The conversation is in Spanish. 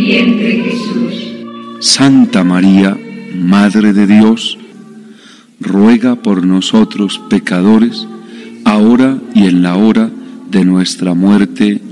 vientre Jesús. Santa María, Madre de Dios, ruega por nosotros pecadores, ahora y en la hora de nuestra muerte.